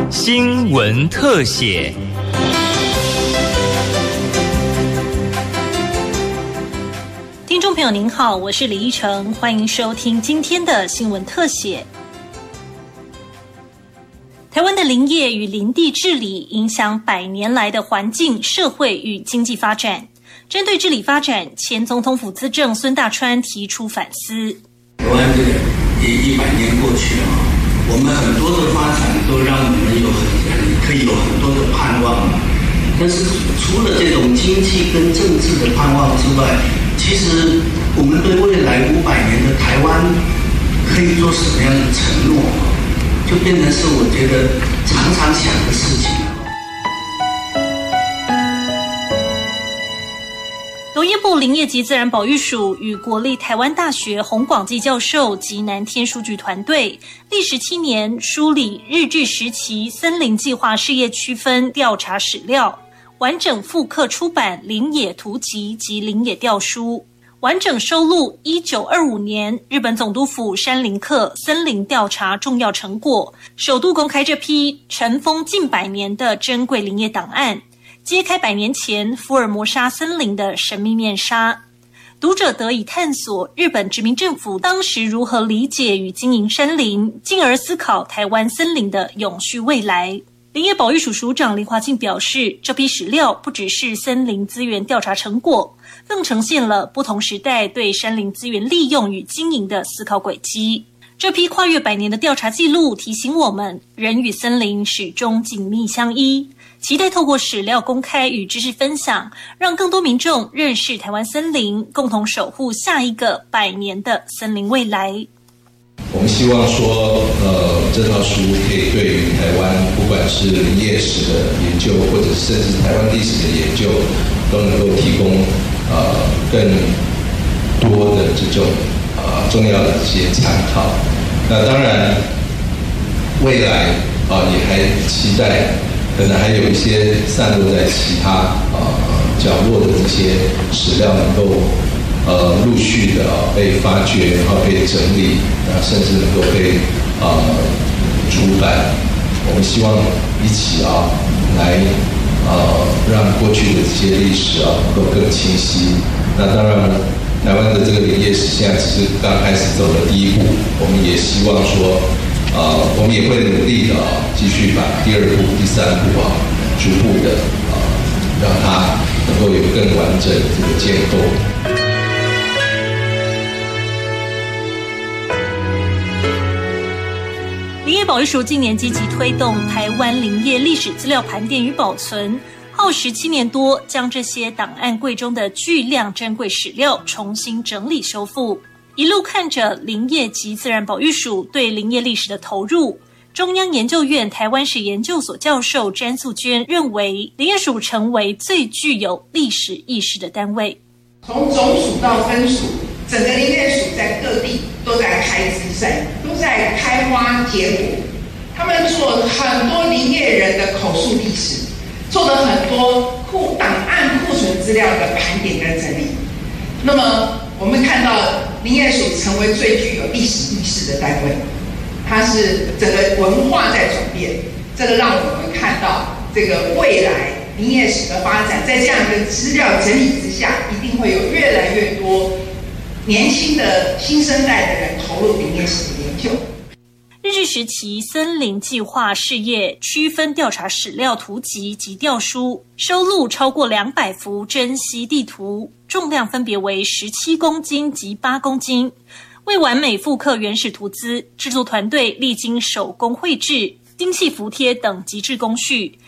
新闻特写。 听众朋友您好，我是李依晨，欢迎收听今天的新闻特写。台湾的林业与林地治理影响100年来的环境、社会与经济发展。针对治理发展，前总统府资政孙大川提出反思。 台湾这个100年过去了，我们很多的发展都让我们可以有很多的盼望，但是除了这种经济跟政治的盼望之外，其实我们对未来500年的台湾可以做什么样的承诺，就变成是我觉得常常想的事情。 农业部林业及自然保育署与国立台湾大学洪广基教授及南天书局团队历时7年梳理日治时期森林计划事业区分调查史料，完整复刻出版林野图集及林野调书，完整收录1925年日本总督府山林课森林调查重要成果，首度公开这批尘封近100年的珍贵林业档案，揭开100年前福尔摩沙森林的神秘面纱，读者得以探索日本殖民政府当时如何理解与经营山林，进而思考台湾森林的永续未来。林业保育署署长林华庆表示，这批史料不只是森林资源调查成果，更呈现了不同时代对山林资源利用与经营的思考轨迹。这批跨越100年的调查记录提醒我们，人与森林始终紧密相依。期待透过史料公开与知识分享，让更多民众认识台湾森林，共同守护下一个100年的森林未来。 我们希望说，这套书可以对于台湾，不管是林业史的研究，或者甚至台湾历史的研究，都能够提供更多的这种重要的这些参考。那当然，未来也还期待。可能还有一些散落在其他角落的这些史料能够陆续的被发掘，然后被整理，甚至能够被出版。我们希望一起来让过去的这些历史能够更清晰。那当然，台湾的这个林业史现在只是刚开始走的第一步，我们也希望说。我们也会努力的继续把第2步、第3步逐步的让它能够有更完整的这个建构。 林业保育署近年积极推动台湾林业历史资料盘点与保存，耗时7年多，将这些档案柜中的巨量珍贵史料重新整理修复。一路看着林业及自然保育署对林业历史的投入，中央研究院台湾史研究所教授詹素娟认为，林业署成为最具有历史意识的单位。 从总署到分署，整个林业署在各地都在开枝散，都在开花结果。他们做很多林业人的口述历史，做了很多档案库存资料的盘点跟整理。那么我们看到林业署成为最具有历史意识的单位，它是整个文化在转变，这个让我们看到这个未来林业史的发展，在这样一个资料整理之下，一定会有越来越多年轻的新生代的人投入林业史的研究。 日治时期森林计划事业区分调查史料图集及调书，收录超过200幅珍稀地图，重量分别为17公斤及8公斤。为完美复刻原始图资，制作团队历经手工绘制、精细服贴等极致工序，